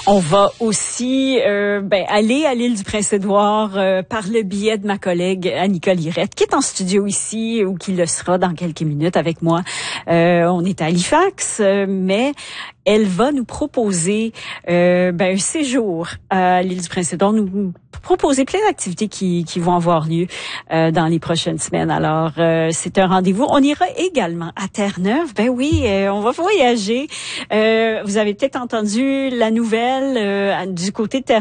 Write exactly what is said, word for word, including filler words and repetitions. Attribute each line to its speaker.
Speaker 1: On va aussi euh, ben, aller à l'île du Prince-Édouard euh, par le biais de ma collègue Annika Lirette, qui est en studio ici ou qui le sera dans quelques minutes avec moi. Euh, on est à Halifax, euh, mais elle va nous proposer euh, ben, un séjour à l'île du Prince-Édouard, nous proposer plein d'activités qui, qui vont avoir lieu euh, dans les prochaines semaines. Alors, euh, c'est un rendez-vous. On ira également à Terre-Neuve. Ben oui, euh, on va voyager. Euh, vous avez peut-être entendu la nouvelle euh, du côté de Terre